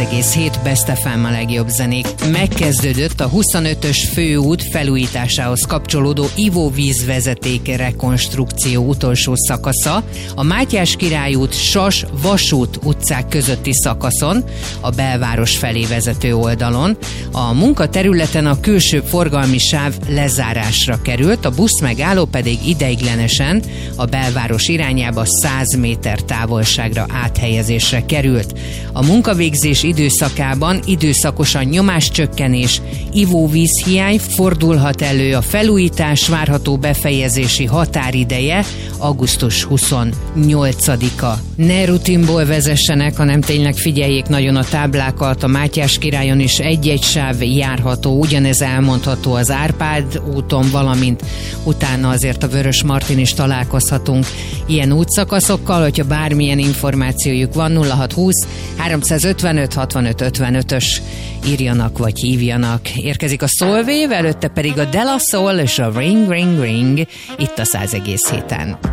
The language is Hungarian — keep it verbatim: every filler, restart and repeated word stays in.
egész hét Best ef em a legjobb zenék. Megkezdődött a huszonötös főút felújításához kapcsolódó ivóvízvezeték rekonstrukció utolsó szakasza, a Mátyás Király út Sas-Vasút utcák közötti szakaszon, a belváros felé vezető oldalon. A munkaterületen a külső forgalmi sáv lezárásra került, a buszmegálló pedig ideiglenesen a belváros irányába száz méter távolságra áthelyezésre került. A munkavégzés időszakában időszakosan nyomáscsökkenés, ivóvízhiány fordulhat elő, a felújítás várható befejezési határideje augusztus huszonnyolcadika. Ne rutinból vezessenek, hanem tényleg figyeljék nagyon a táblákat, a Mátyás Királyon is egy-egy sáv járható, ugyanez elmondható az Árpád úton, valamint utána azért a Vörösmartin is találkozhatunk ilyen útszakaszokkal. Hogyha bármilyen információjuk van, nulla hat húsz háromszázötvenöt hatvanöt ötvenötös írjanak vagy hívjanak. Érkezik a Soul Wave, előtte pedig a De La Soul és a Ring Ring Ring itt a száz egész héten.